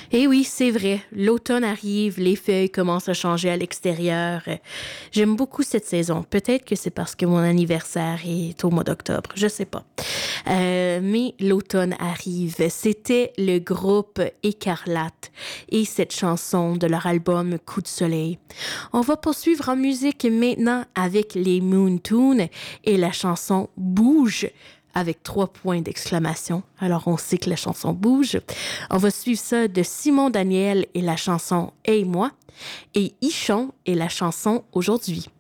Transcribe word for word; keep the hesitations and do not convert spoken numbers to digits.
Eh oui, c'est vrai. L'automne arrive, les feuilles commencent à changer à l'extérieur. Euh, J'aime beaucoup cette saison. Peut-être que c'est parce que mon anniversaire est au mois d'octobre. Je sais pas. Euh, mais l'automne arrive. C'était le groupe Écarlate et cette chanson de leur album Coup de soleil. On va poursuivre en musique maintenant avec les Moon Toon et la chanson Bouge avec trois points d'exclamation. Alors, on sait que la chanson bouge. On va suivre ça de Simon Daniel et la chanson Hey moi et Ichon et la chanson Aujourd'hui.